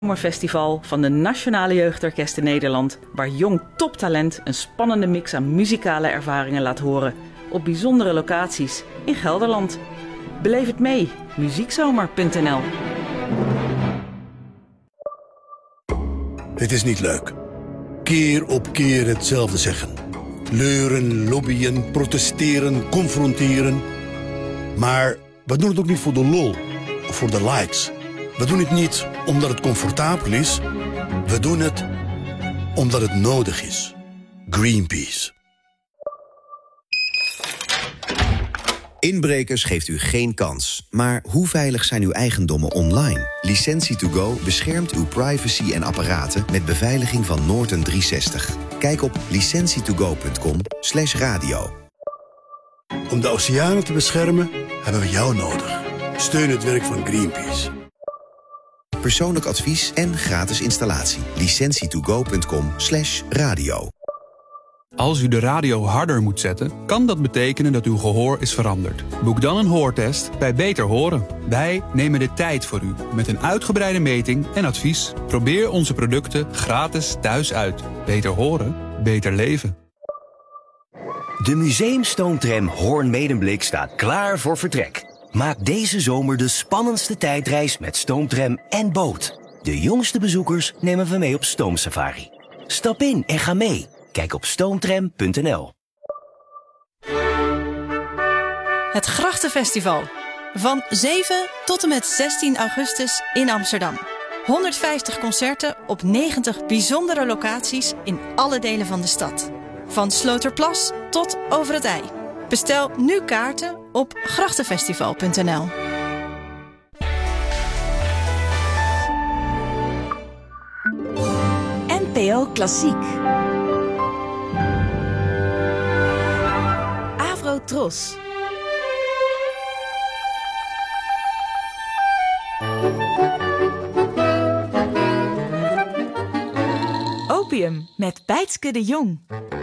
Zomerfestival van de Nationale Jeugdorkesten Nederland, waar jong toptalent een spannende mix aan muzikale ervaringen laat horen op bijzondere locaties in Gelderland. Beleef het mee, muziekzomer.nl. Het is niet leuk. Keer op keer hetzelfde zeggen. Leuren, lobbyen, protesteren, confronteren. Maar we doen het ook niet voor de lol of voor de likes. We doen het niet omdat het comfortabel is. We doen het omdat het nodig is. Greenpeace. Inbrekers geeft u geen kans. Maar hoe veilig zijn uw eigendommen online? Licentie2Go beschermt uw privacy en apparaten met beveiliging van Norton 360. Kijk op licentietogo.com/radio. Om de oceanen te beschermen hebben we jou nodig. Steun het werk van Greenpeace. Persoonlijk advies en gratis installatie. licentietogo.com/radio. Als u de radio harder moet zetten, kan dat betekenen dat uw gehoor is veranderd. Boek dan een hoortest bij Beter Horen. Wij nemen de tijd voor u met een uitgebreide meting en advies. Probeer onze producten gratis thuis uit. Beter horen, beter leven. De museumstoomtram Hoorn-Medemblik staat klaar voor vertrek. Maak deze zomer de spannendste tijdreis met stoomtram en boot. De jongste bezoekers nemen we mee op stoomsafari. Stap in en ga mee. Kijk op stoomtram.nl. Het Grachtenfestival. Van 7 tot en met 16 augustus in Amsterdam. 150 concerten op 90 bijzondere locaties in alle delen van de stad. Van Sloterplas tot Over het IJ. Bestel nu kaarten op grachtenfestival.nl. NPO Klassiek. Afro-Tros. Opium met Bijtske de Jong.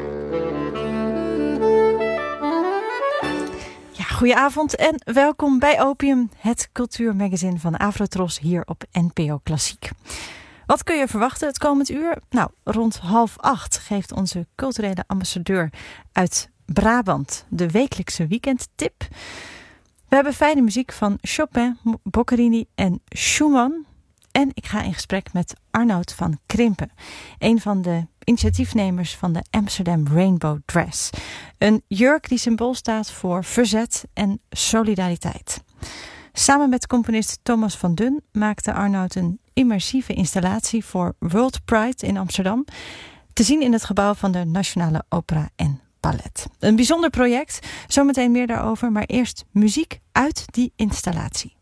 Goedenavond en welkom bij Opium, het cultuurmagazine van Afro-Tros hier op NPO Klassiek. Wat kun je verwachten het komend uur? Nou, rond 7:30 geeft onze culturele ambassadeur uit Brabant de wekelijkse weekendtip. We hebben fijne muziek van Chopin, Boccherini en Schumann. En ik ga in gesprek met Arnoud van Krimpen, een van de initiatiefnemers van de Amsterdam Rainbow Dress. Een jurk die symbool staat voor verzet en solidariteit. Samen met componist Thomas van Dun maakte Arnoud een immersieve installatie voor World Pride in Amsterdam, te zien in het gebouw van de Nationale Opera en Ballet. Een bijzonder project, zometeen meer daarover, maar eerst muziek uit die installatie.